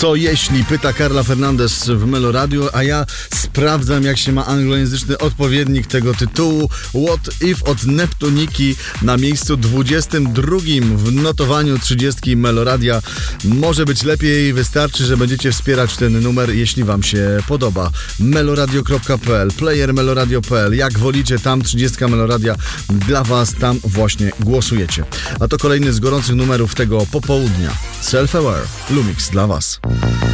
Co jeśli? Pyta Carla Fernandez w Meloradiu, a ja sprawdzam, jak się ma anglojęzyczny odpowiednik tego tytułu. What If od Neptuniki na miejscu 22 w notowaniu 30 Meloradia. Może być lepiej, wystarczy, że będziecie wspierać ten numer, jeśli wam się podoba. meloradio.pl, player meloradio.pl, jak wolicie, tam 30 Meloradia dla was, tam właśnie głosujecie. A to kolejny z gorących numerów tego popołudnia. Self-Aware, Lumix dla was.